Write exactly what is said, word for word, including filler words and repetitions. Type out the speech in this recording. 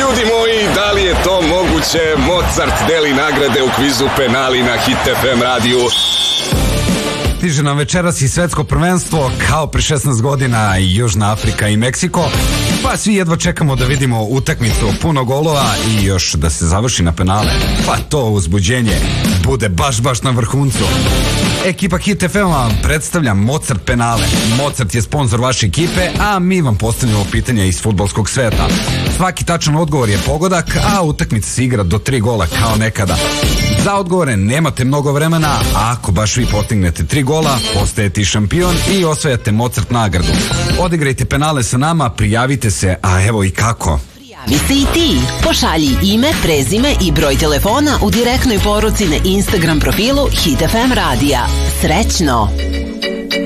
ljudi moji, da li je to moguće? Mozart deli nagrade u kvizu penali na Hit F M radiju. Stiže nam večeras i svetsko prvenstvo, kao pre šesnaest godina i Južna Afrika i Meksiko, pa svi jedva čekamo da vidimo utakmicu, puno golova i još da se završi na penale, pa to uzbuđenje bude baš baš na vrhuncu. Ekipa Hit F M vam predstavlja Mozart penale. Mozart je sponsor vaše ekipe, a mi vam postavljamo pitanja iz fudbalskog sveta. Svaki tačan odgovor je pogodak, a utakmica se igra do tri gola kao nekada. Za odgovore nemate mnogo vremena, a ako baš vi postignete tri gola, postajete i šampion i osvajate Mozart nagradu. Odigrajte penale sa nama, prijavite se, a evo i kako. Prijavi se i ti. Pošalji ime, prezime i broj telefona u direktnoj poruci na Instagram profilu Hit F M radija. Srećno!